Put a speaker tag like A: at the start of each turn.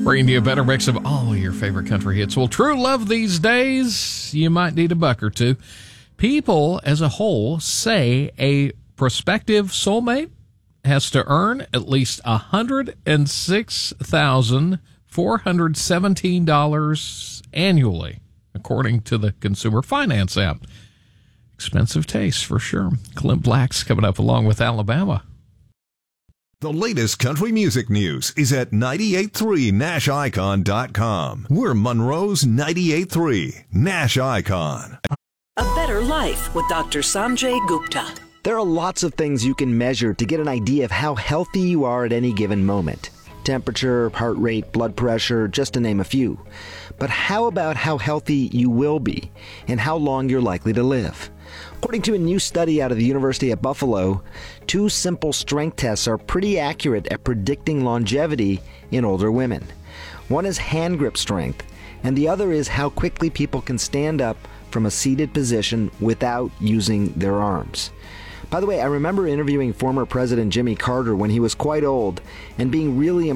A: Bringing you a better mix of all your favorite country hits. Well, true love these days, you might need a buck or two. People as a whole say a prospective soulmate has to earn at least $106,417 annually, according to the Consumer Finance app. Expensive taste for sure. Clint Black's coming up along with Alabama.
B: The latest country music news is at 983nashicon.com. We're Monroe's 98.3 Nash Icon.
C: A Better Life with Dr. Sanjay Gupta.
D: There are lots of things you can measure to get an idea of how healthy you are at any given moment. Temperature, heart rate, blood pressure, just to name a few. But how about how healthy you will be and how long you're likely to live? According to a new study out of the University of Buffalo, 2 simple strength tests are pretty accurate at predicting longevity in older women. One is hand grip strength, and the other is how quickly people can stand up from a seated position without using their arms. By the way, I remember interviewing former President Jimmy Carter when he was quite old and being really